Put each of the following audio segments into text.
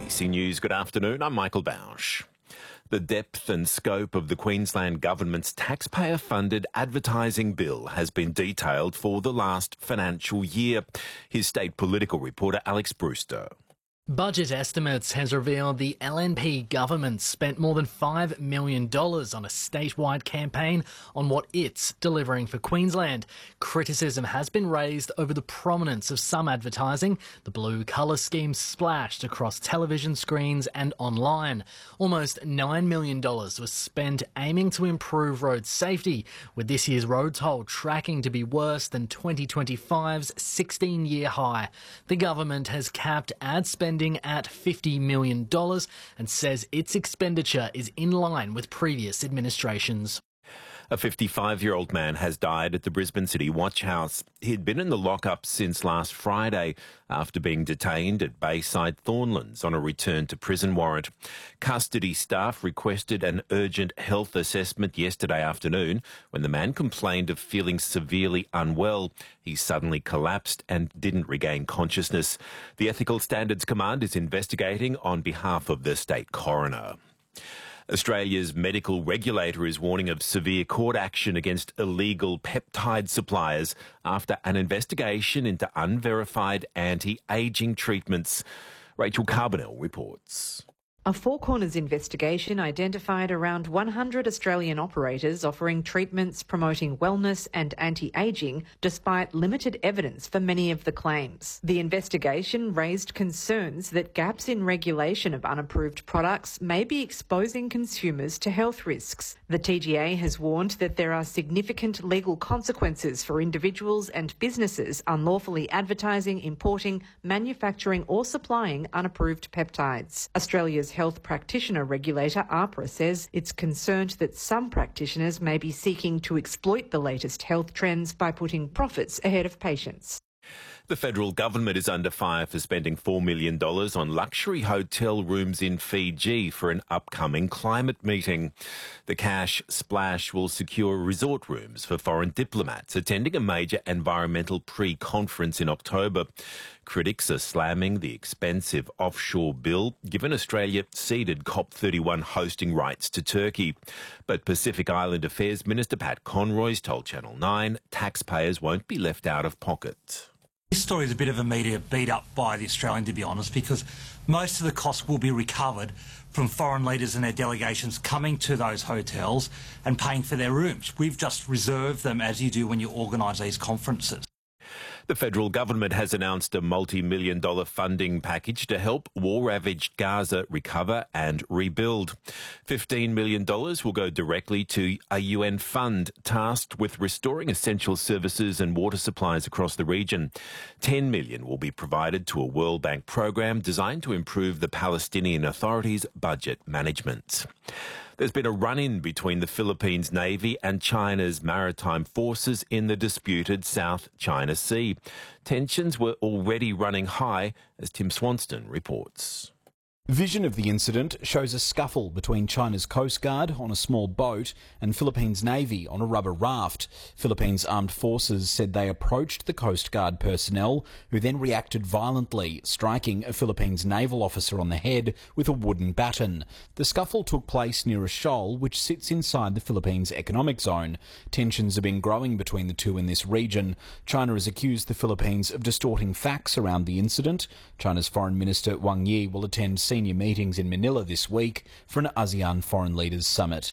ABC News, good afternoon. I'm Michael Bausch. The depth and scope of the Queensland Government's taxpayer-funded advertising bill has been detailed for the last financial year. Here's state political reporter Alex Brewster. Budget Estimates has revealed the LNP government spent more than $5 million on a statewide campaign on what it's delivering for Queensland. Criticism has been raised over the prominence of some advertising. The blue colour scheme splashed across television screens and online. Almost $9 million was spent aiming to improve road safety, with this year's road toll tracking to be worse than 2025's 16-year high. The government has capped ad spending at $50 million and says its expenditure is in line with previous administrations. A 55-year-old man has died at the Brisbane City Watch House. He'd been in the lockup since last Friday after being detained at Bayside Thornlands on a return to prison warrant. Custody staff requested an urgent health assessment yesterday afternoon when the man complained of feeling severely unwell. He suddenly collapsed and didn't regain consciousness. The Ethical Standards Command is investigating on behalf of the state coroner. Australia's medical regulator is warning of severe court action against illegal peptide suppliers after an investigation into unverified anti-aging treatments. Rachel Carbonell reports. A Four Corners investigation identified around 100 Australian operators offering treatments promoting wellness and anti-ageing despite limited evidence for many of the claims. The investigation raised concerns that gaps in regulation of unapproved products may be exposing consumers to health risks. The TGA has warned that there are significant legal consequences for individuals and businesses unlawfully advertising, importing, manufacturing or supplying unapproved peptides. Australia's health practitioner regulator, AHPRA, says it's concerned that some practitioners may be seeking to exploit the latest health trends by putting profits ahead of patients. The federal government is under fire for spending $4 million on luxury hotel rooms in Fiji for an upcoming climate meeting. The cash splash will secure resort rooms for foreign diplomats attending a major environmental pre-conference in October. Critics are slamming the expensive offshore bill, given Australia ceded COP31 hosting rights to Turkey. But Pacific Island Affairs Minister Pat Conroy's told Channel 9 taxpayers won't be left out of pocket. This story is a bit of a media beat up by the Australian, to be honest, because most of the costs will be recovered from foreign leaders and their delegations coming to those hotels and paying for their rooms. We've just reserved them as you do when you organise these conferences. The federal government has announced a multi-million-dollar funding package to help war-ravaged Gaza recover and rebuild. $15 million will go directly to a UN fund tasked with restoring essential services and water supplies across the region. $10 million will be provided to a World Bank program designed to improve the Palestinian Authority's budget management. There's been a run-in between the Philippines Navy and China's maritime forces in the disputed South China Sea. Tensions were already running high, as Tim Swanston reports. Vision of the incident shows a scuffle between China's Coast Guard on a small boat and Philippines Navy on a rubber raft. Philippines Armed Forces said they approached the Coast Guard personnel, who then reacted violently, striking a Philippines naval officer on the head with a wooden baton. The scuffle took place near a shoal which sits inside the Philippines economic zone. Tensions have been growing between the two in this region. China has accused the Philippines of distorting facts around the incident. China's Foreign Minister Wang Yi will attend senior meetings in Manila this week for an ASEAN Foreign Leaders Summit.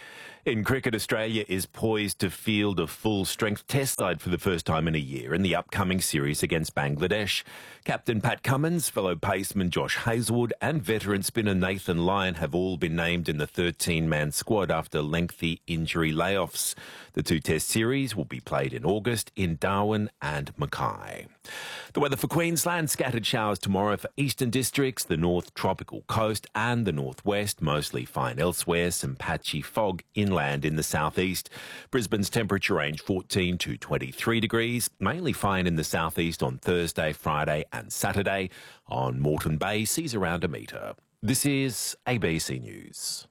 In cricket, Australia is poised to field a full-strength test side for the first time in a year in the upcoming series against Bangladesh. Captain Pat Cummins, fellow paceman Josh Hazlewood and veteran spinner Nathan Lyon have all been named in the 13-man squad after lengthy injury layoffs. The two-test series will be played in August in Darwin and Mackay. The weather for Queensland, scattered showers tomorrow for eastern districts, the north tropical coast and the northwest, mostly fine elsewhere, some patchy fog inland in the southeast. Brisbane's temperature range 14 to 23 degrees, mainly fine in the southeast on Thursday, Friday and Saturday. On Moreton Bay, seas around a metre. This is ABC News.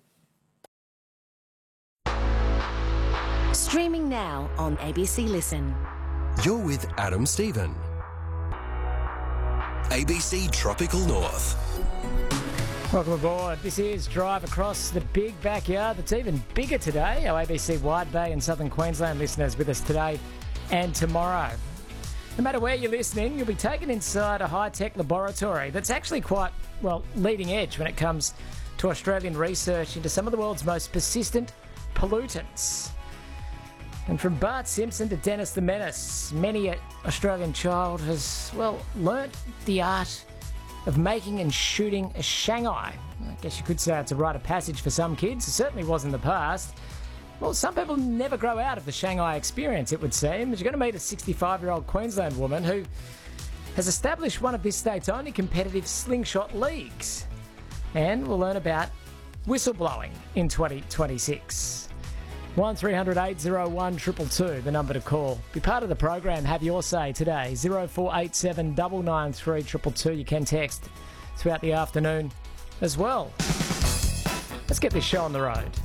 Streaming now on ABC Listen. You're with Adam Stephen. ABC Tropical North. Welcome aboard. This is Drive Across the Big Backyard. It's even bigger today. Our ABC Wide Bay and Southern Queensland listeners with us today and tomorrow. No matter where you're listening, you'll be taken inside a high-tech laboratory that's actually quite, leading edge when it comes to Australian research into some of the world's most persistent pollutants. And from Bart Simpson to Dennis the Menace, many an Australian child has, learnt the art of making and shooting a Shanghai. I guess you could say it's a rite of passage for some kids. It certainly was in the past. Well, some people never grow out of the Shanghai experience, it would seem. But you're going to meet a 65-year-old Queensland woman who has established one of this state's only competitive slingshot leagues. And we'll learn about whistleblowing in 2026. 1300 801 222, the number to call. Be part of the program, have your say today. 0487 993 222. You can text throughout the afternoon as well. Let's get this show on the road.